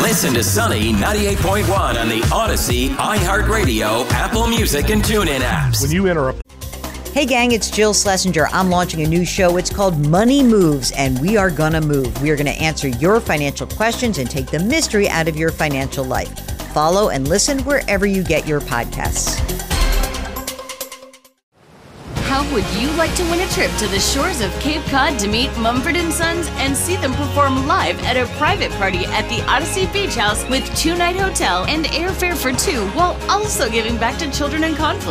Listen to Sunny 98.1 on the Odyssey, iHeartRadio, Apple Music, and TuneIn apps. When you enter a Hey gang, it's Jill Schlesinger. I'm launching a new show. It's called Money Moves, and we are gonna move. We are gonna answer your financial questions and take the mystery out of your financial life. Follow and listen wherever you get your podcasts. How would you like to win a trip to the shores of Cape Cod to meet Mumford & Sons and see them perform live at a private party at the Odyssey Beach House with 2-night hotel and airfare for two, while also giving back to children in conflict?